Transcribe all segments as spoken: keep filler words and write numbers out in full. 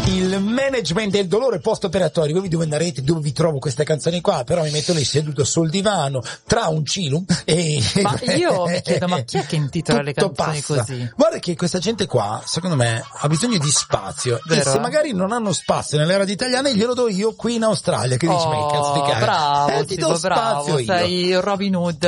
il management del dolore post-operatorio. Voi vi domanderete dove vi trovo queste canzoni qua, però mi metto lì seduto sul divano tra un cilum e... Ma io mi chiedo, ma chi è che intitola le canzoni passa. così? Guarda che questa gente qua, secondo me, ha bisogno di spazio. Vero, e se eh? magari non hanno spazio nelle radio italiane, glielo do io qui in Australia, che dici, ma che cazzo di Oh, cazzo? bravo, Eh, ti tipo, do bravo, spazio io. sei Robin Hood.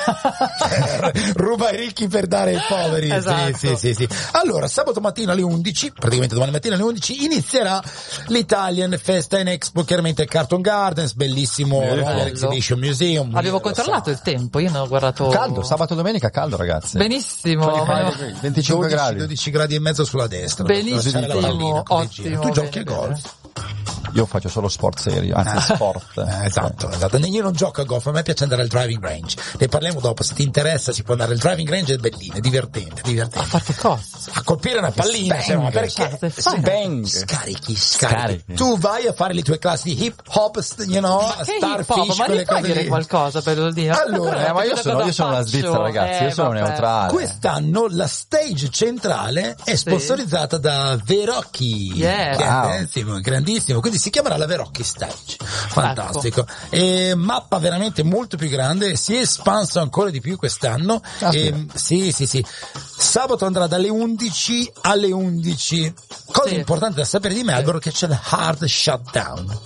Sì. Ruba ai ricchi per dare ai poveri. Esatto. Sì, sì, sì, sì. Allora, sabato mattina alle undici, praticamente domani mattina alle undici, inizierà l'Italian Festa and Expo, chiaramente al Carlton Gardens, bellissimo Bello. Roller Exhibition Museum. Avevo Lo controllato so. il tempo, io non ho guardato. Caldo, sabato e domenica caldo, ragazzi. Benissimo. ma- venticinque dodici, gradi. dodici gradi e mezzo sulla destra. Benissimo, C'è la pallina, così gira. ottimo, Tu giochi a bene, golf? Io faccio solo sport serio, anzi sport. Eh, esatto, esatto. Io non gioco a golf, a me piace andare al driving range. Ne parliamo dopo, se ti interessa si può andare al driving range, è bellino, è divertente, è divertente. A fare che cosa? A colpire una pallina, Bang. cioè, ma perché Certo, fare. Bang. scarichi, scarichi, Scarichi. Tu vai a fare le tue classi di hip hop, you know, Che starfish, hip hop? Ma quelle ne puoi cose dire lì. qualcosa per lo dire? Allora, Eh, ma io sono, io sono la Svizzera, ragazzi, io sono neutrale. Quest'anno la stage centrale è sponsorizzata da Verocchi, Yeah. che è Wow. grandissimo, grandissimo, quindi si chiamerà la Verocchi Stage. Fantastico. Ecco. E mappa veramente molto più grande, si è espanso ancora di più quest'anno. Ah, sì. E, sì, sì, sì. Sabato andrà dalle undici alle undici. Cosa Sì. importante da sapere di Melbourne è che c'è il hard shutdown.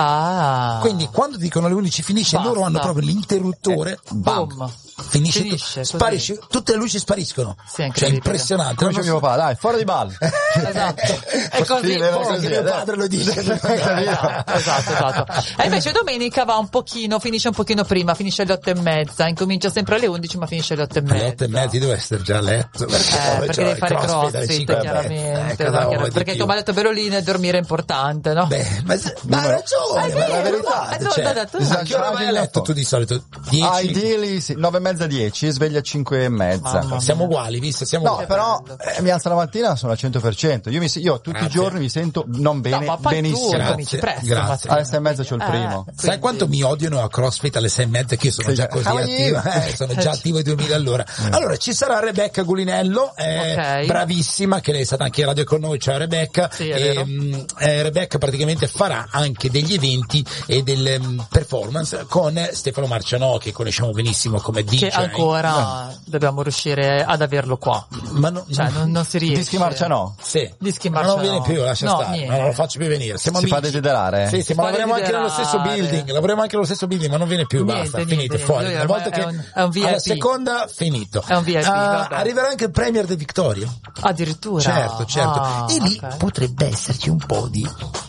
Ah. Quindi quando dicono alle undici finisce, Basta. loro hanno proprio l'interruttore. Boom. Finisce, Finisce, così. sparisce, tutte le luci spariscono. Sì, è cioè incredibile. impressionante. Come Non c'è so- mio papà, dai, fuori di ballo. Esatto. È così. Sì, vero, boom. Anche mio padre lo dice. Esatto, esatto, esatto. E invece domenica va un pochino, finisce un pochino prima, finisce alle otto e mezza, incomincia sempre alle undici ma finisce alle otto e mezza. Alle otto e mezza devo essere già a letto. Perché, Eh, perché devi fare crossfit, cinque chiaramente. Eh, no, chiaro- perché come ha detto Berolina, dormire è importante, no? Beh, ma, se- ma hai ragione, Eh, ma è la vero, verità. ma- Cioè, no, no, tu- a che ora vai a letto tu di solito? dieci? Ideally, sì, nove e mezza, dieci, sveglia cinque e mezza. Mamma Siamo uguali, visto? Siamo No, uguali. però eh, mi alzo la mattina, sono al cento per cento. Io, mi, io tutti Grazie. i giorni mi sento non bene, No, ma poi tu benissimo. Grazie, cominci presto. grazie. ma- Alle sei e mezza c'ho il Eh, primo. quindi- Sai quanto mi odiano a CrossFit alle sei e mezza che io sono Sì, già così how are attivo, you? eh, sono già attivo ai duemila all'ora. Allora ci sarà Rebecca Gulinello, eh, Ok. bravissima, che lei è stata anche in radio con noi, ciao Rebecca. Sì, è e, vero. mh, eh, Rebecca praticamente farà anche degli eventi e delle mh, performance con Stefano Marcianò, che conosciamo benissimo come D J. Che ancora dobbiamo riuscire ad averlo qua. Ma no, Cioè, non, non si riesce. Dischi marcia no. Sì. Dischi Ma marcia non viene no. più, lascia No, stare, niente. non lo faccio più venire. Siamo Si fa amici. desiderare? Sì, sì, ma fa lavoriamo anche nello stesso desiderare. building, lavoriamo anche nello stesso building, ma non viene più, Niente, basta, niente, finite, niente. fuori. Lui Una volta ormai che è un- è un V I P. alla seconda, finito. È un V I P, Ah, vabbè. arriverà anche il Premier del Victoria. Addirittura. Certo, certo. Ah, e lì ok. potrebbe esserci un po' di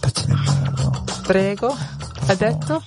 Prego. Hai detto?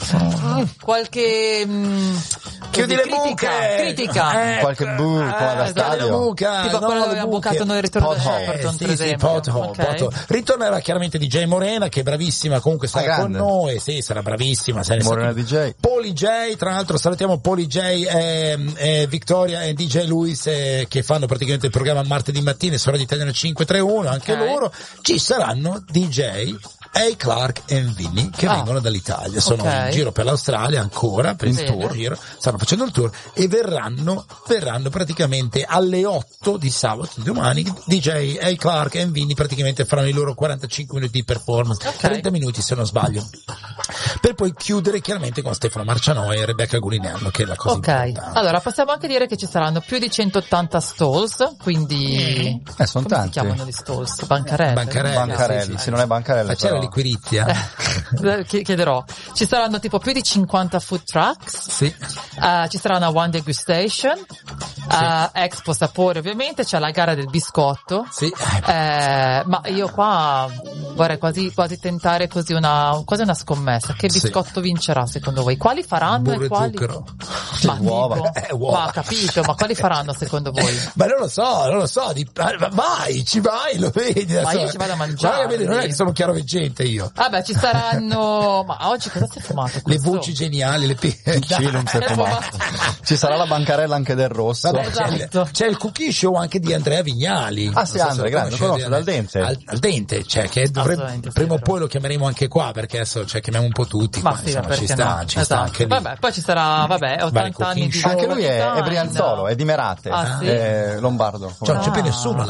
Qualche mh, Chiudi così, le critica, buche! critica. Eh, Qualche bu, come da eh, stadio. la buca, Tipo no, quello le che abbiamo buche. bucato noi il ritorno da Pothole. Shepperton, Eh, per sì, sì, esempio. Pothole, Ok. Pothole. Ritornerà chiaramente D J Morena, che è bravissima, comunque sarà Ah, con grande. noi, sì, sarà bravissima. sarà Morena stato- D J. Poli J, tra l'altro salutiamo Poli J, eh, eh, Victoria e D J Luis, eh, che fanno praticamente il programma martedì mattina su Radio Italiana cinque tre uno, anche Ok. loro. Ci saranno D J A. Clark e Vinny che Ah. vengono dall'Italia, sono Ok. in giro per l'Australia ancora, per il Bene. tour, giro, stanno facendo il tour e verranno, verranno praticamente alle otto di sabato di domani. D J A. Clark e Vinny praticamente faranno i loro quarantacinque minuti di performance, Ok. trenta minuti se non sbaglio, per poi chiudere chiaramente con Stefano Marcianò e Rebecca Gulinello, che è la cosa Ok, importante. allora possiamo anche dire che ci saranno più di centottanta stalls, quindi Eh, sono come tanti. si chiamano gli stalls? Bancarelle? Bancarelle. Bancarelli, sì, sì. se non è bancarelli. Ma c'era però. liquirizia? Eh, chi- chiederò. Ci saranno tipo più di cinquanta food trucks, Sì. eh, ci sarà una one degustation, eh, expo sapore ovviamente, c'è la gara del biscotto. Sì. Eh, ma io qua vorrei quasi, quasi tentare così una, quasi una scommessa. Che Sì. biscotto vincerà secondo voi? Quali faranno Burro e e quali? zucchero. Ma Uova. tipo? Eh, uova. Ma ho capito, ma quali faranno secondo voi? Ma non lo so, non lo so, di- ah, vai, ci vai, lo vedi. Ma adesso- io ci vado a mangiare. Guarda, vedi, non è che sono chiaroveggente io. Vabbè, ci saranno. Ma oggi cosa si è fumato? Le questo? voci geniali, le pe- Il Cilum si è Eh, fumato. Ci sarà la bancarella anche del rosso. Vabbè, c'è, il, Esatto. c'è il cookie show anche di Andrea Vignali. Ah, sì, Non so se Andrea, lo grande, lo conoscete. conosco, dal Dente. Al, al dente, cioè che dovrebbe, Assolutamente sì, prima o però. poi lo chiameremo anche qua, perché adesso cioè, chiamiamo un po' tutti. Ma qua, sì, insomma, perché ci sta, no? ci sta Esatto. anche lì. Vabbè, poi ci sarà, vabbè, ottanta anni di cooking show. Anche lui è, è design. Brianzolo, è di Merate, Ah, sì? è lombardo. Cioè, non c'è più Ah. nessuno là.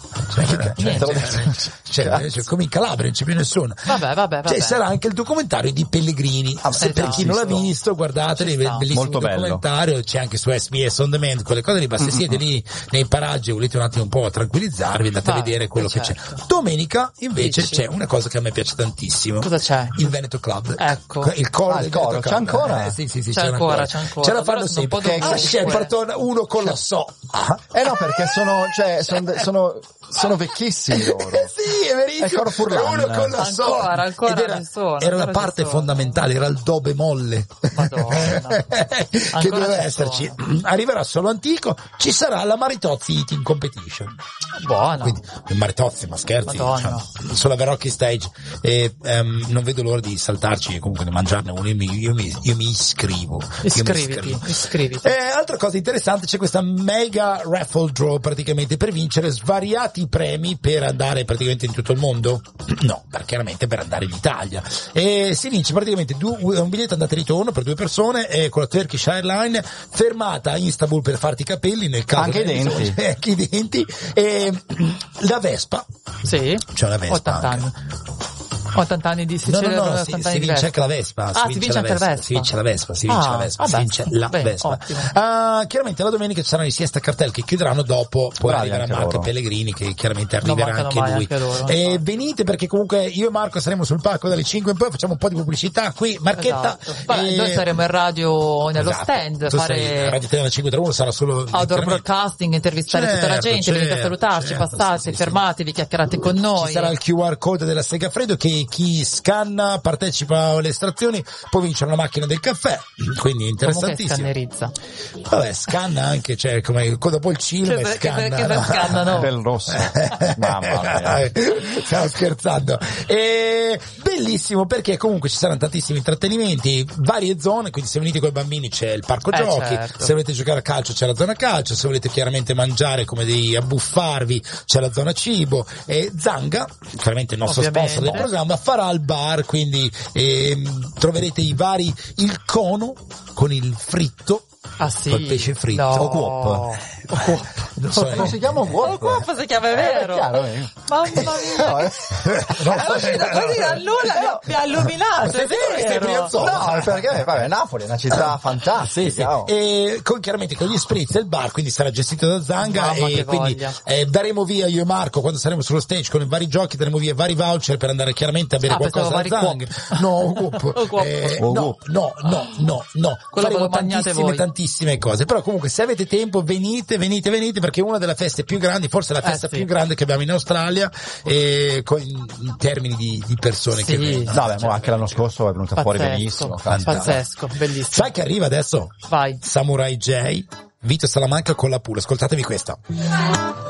Cioè, Cioè, cioè, te l'ho cioè, detto. cioè, cioè, come in Calabria non c'è più nessuno. Vabbè, vabbè, vabbè. Cioè, sarà anche il documentario di Pellegrini. Ah, Se sì, per no, chi non l'ha sì, visto, guardateli, Ci sta. bellissimo Molto bello. documentario, c'è anche su S B S On Demand, quelle cose lì, ma se siete lì nei paraggi e volete un attimo un po' tranquillizzarvi, andate Vai, a vedere quello che certo. c'è. Domenica invece Dici. c'è una cosa che a me piace tantissimo. Cosa c'è? Il Veneto Club. Ecco. Il coro Ah, del il coro, Veneto c'è Club. ancora? Eh, sì, sì, sì, C'è c'è ancora, ancora. c'è ancora. Ce la Però fanno sono un po' sempre. Ah, dovunque. Shepperton, uno con la so. Ah. Eh no, perché sono, cioè, sono, sono, sono vecchissimi loro. Eh sì, è verissimo. È Coro Furlan. Uno con la so. Ancora, ancora Ed era, ci sono, era la ancora ci parte sono. fondamentale, era il do bemolle. Madonna. che Ancora doveva ci esserci. sono. Arriverà solo antico, ci sarà la Maritozzi Eating Competition. Buono. Quindi, il Maritozzi, ma scherzi, Madonna. cioè, sulla Verrocchi Stage, e ehm, non vedo l'ora di saltarci e comunque di mangiarne uno. Io mi, io mi, io mi iscrivo. Io mi Iscriviti, iscrivo. iscriviti. Eh, altra cosa interessante, c'è questa mega raffle draw praticamente per vincere svariati premi per andare praticamente in tutto il mondo? No, per, chiaramente per andare in Italia. E si vince praticamente due, un biglietto andata e ritorno per due persone e con la Turkish Airlines, fermata a Istanbul per farti i capelli nel caso Anche i ne hai denti. bisogno, anche i denti, e la Vespa. Sì. C'è la Vespa ottanta anche. anni. ottanta anni di No, Sicilia, no, no, si, ottanta si anni di vince Vespa. anche la Vespa. Ah, si vince anche la Vespa. Si vince la Vespa, si vince Ah, la Vespa, si vabbè, vince la bene, Vespa. ottimo. Ah, chiaramente la domenica ci saranno i Siesta Cartel che chiuderanno dopo, poi Bravi arriverà anche Marco loro. Pellegrini che chiaramente Non arriverà mancano anche mai lui. anche loro, e infatti. venite perché comunque io e Marco saremo sul palco dalle cinque in poi, facciamo un po' di pubblicità qui, Marchetta. Esatto. Vabbè, e- noi saremo in radio nello Esatto. stand, Tu sei- fare Radio Televisione cinque tre uno sarà solo outdoor chiaramente- broadcasting, intervistare tutta la Certo, gente, venite a certo, salutarci, certo, passate, sì, sì, fermatevi, chiacchierate con noi. Ci sarà il Q R code della Segafredo che chi scanna, partecipa alle estrazioni, può vincere una macchina del caffè, quindi Comunque interessantissimo. scannerizza. Vabbè, scanna anche, cioè come dopo il cinema Che- che- scanna. che- che scannano? Del rosso. Mamma mia. Stiamo scherzando. E bellissimo perché comunque ci saranno tantissimi intrattenimenti, varie zone, quindi se venite con i bambini c'è il parco Eh, giochi, certo. se volete giocare a calcio c'è la zona calcio, se volete chiaramente mangiare come dei abbuffarvi c'è la zona cibo, e Zanga, chiaramente il nostro Ovviamente. sponsor del programma, farà il bar, quindi ehm, troverete i vari, il cono con il fritto, Ah sì. col pesce fritto. No. O cuop. Non so, Non si chiama Oh, Guop? qua si chiama, è vero. È chiaro, eh. Mamma mia. No, eh. no, È uscito così dal nulla, mi ha- mi ha illuminato, è Stai vero. Brianzolo? No, perché vabbè, Napoli è una città fantastica. oh. E con, chiaramente con gli spritz e il bar, quindi sarà gestito da Zanga. Mamma, E che quindi voglia. eh, daremo via io e Marco quando saremo sullo stage con i vari giochi, daremo via vari voucher per andare chiaramente a bere Ah, qualcosa da pensavo Zanga. No, Guop. O Guop. Eh, O no, Guop. no, no, no, no. Quello Faremo ve lo mangiate tantissime, voi. tantissime cose. Però comunque se avete tempo venite, venite, venite, perché è una delle feste più grandi, forse la festa Eh, sì. più grande che abbiamo in Australia, e con, in, in termini di, di persone Sì. che vengono. No, beh, mo anche l'anno scorso è venuta fuori benissimo. Pazzesco, fantastico. pazzesco, bellissimo. Sai che arriva adesso? Vai. Samurai J, Vito Salamanca con la pool, ascoltatevi questa.